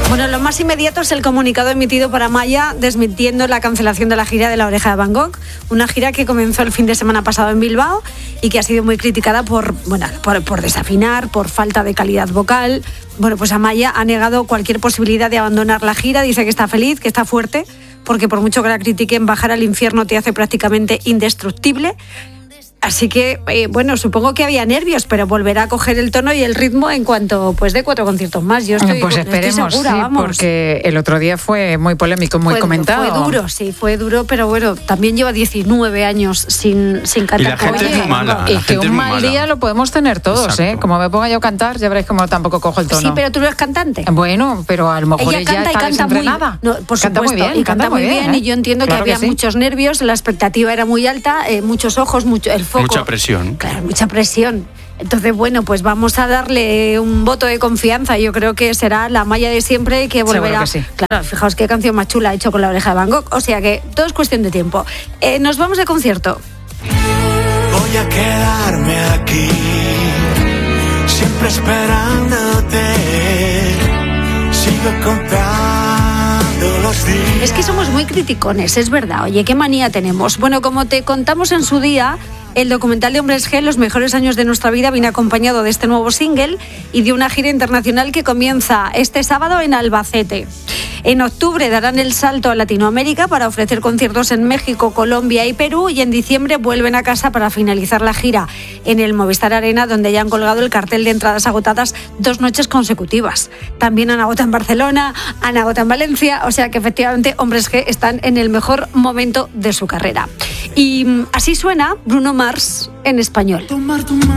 Bueno, lo más inmediato es el comunicado emitido por Amaya desmintiendo la cancelación de la gira de La Oreja de Van Gogh, una gira que comenzó el fin de semana pasado en Bilbao y que ha sido muy criticada por desafinar, por falta de calidad vocal. Bueno, pues Amaya ha negado cualquier posibilidad de abandonar la gira, dice que está feliz, que está fuerte, porque por mucho que la critiquen, bajar al infierno te hace prácticamente indestructible. Así que, supongo que había nervios, pero volverá a coger el tono y el ritmo en cuanto dé 4 conciertos más. Yo estoy esperemos, segura, sí, vamos. Porque el otro día fue muy polémico, muy comentado. Fue duro, pero bueno, también lleva 19 años sin cantar. Y la gente es muy mala. Y que un mal día lo podemos tener todos, ¿eh? Como me ponga yo a cantar, ya veréis como tampoco cojo el tono. Sí, pero tú no eres cantante. Bueno, pero a lo mejor ella está desentrenada. Por supuesto, muy bien, canta muy bien. Y yo entiendo claro que había muchos nervios, la expectativa era muy alta, muchos ojos, el foco. Mucha presión. Claro, mucha presión. Entonces, bueno, pues vamos a darle un voto de confianza. Yo creo que será la Amaya de siempre y que volverá. Seguro que sí. Claro, fijaos qué canción más chula ha hecho con La Oreja de Van Gogh. O sea que todo es cuestión de tiempo. Nos vamos de concierto. Voy a quedarme aquí, siempre esperándote. Sigo contando los días. Es que somos muy criticones, es verdad. Oye, qué manía tenemos. Bueno, como te contamos en su día, el documental de Hombres G, Los mejores años de nuestra vida, viene acompañado de este nuevo single y de una gira internacional que comienza este sábado en Albacete. En octubre darán el salto a Latinoamérica para ofrecer conciertos en México, Colombia y Perú, y en diciembre vuelven a casa para finalizar la gira en el Movistar Arena, donde ya han colgado el cartel de entradas agotadas 2 noches consecutivas. También han agotado en Barcelona, han agotado en Valencia, o sea que efectivamente Hombres G están en el mejor momento de su carrera. Y así suena Bruno Mars en español. Tomar tu mano.